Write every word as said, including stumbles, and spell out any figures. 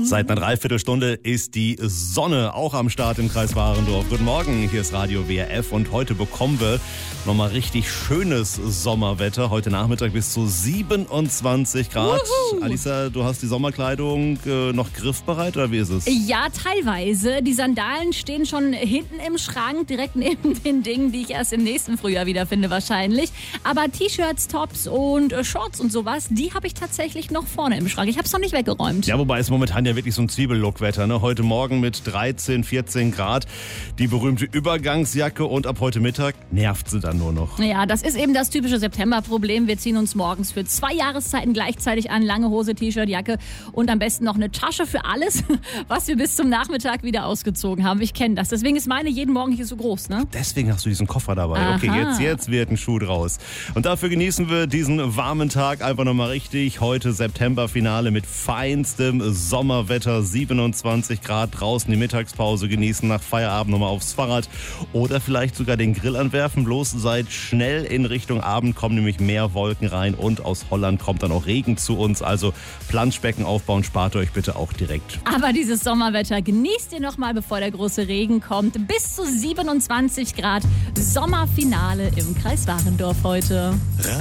Seit einer Dreiviertelstunde ist die Sonne auch am Start im Kreis Warendorf. Guten Morgen, hier ist Radio W R F und heute bekommen wir nochmal richtig schönes Sommerwetter. Heute Nachmittag bis zu siebenundzwanzig Grad. Wuhu. Alisa, du hast die Sommerkleidung äh, noch griffbereit oder wie ist es? Ja, teilweise. Die Sandalen stehen schon hinten im Schrank, direkt neben den Dingen, die ich erst im nächsten Frühjahr wiederfinde wahrscheinlich. Aber T-Shirts, Tops und äh, Shorts und sowas, die habe ich tatsächlich noch vorne im Schrank. Ich habe es noch nicht weggeräumt. Ja, wobei es momentan ja wirklich so ein Zwiebellook-Wetter. Ne? Heute Morgen mit dreizehn, vierzehn Grad. Die berühmte Übergangsjacke und ab heute Mittag nervt sie dann nur noch. Ja, das ist eben das typische September-Problem. Wir ziehen uns morgens für zwei Jahreszeiten gleichzeitig an. Lange Hose, T-Shirt, Jacke und am besten noch eine Tasche für alles, was wir bis zum Nachmittag wieder ausgezogen haben. Ich kenne das. Deswegen ist meine jeden Morgen hier so groß. Ne? Deswegen hast du diesen Koffer dabei. Aha. Okay, jetzt, jetzt wird ein Schuh draus. Und dafür genießen wir diesen warmen Tag einfach nochmal richtig. Heute September-Finale mit feinstem Sommerwetter. siebenundzwanzig Grad draußen, die Mittagspause genießen, nach Feierabend nochmal aufs Fahrrad oder vielleicht sogar den Grill anwerfen. Bloß seid schnell in Richtung Abend, kommen nämlich mehr Wolken rein und aus Holland kommt dann auch Regen zu uns. Also Planschbecken aufbauen, spart euch bitte auch direkt. Aber dieses Sommerwetter genießt ihr nochmal, bevor der große Regen kommt. Bis zu siebenundzwanzig Grad. Sommerfinale im Kreis Warendorf heute.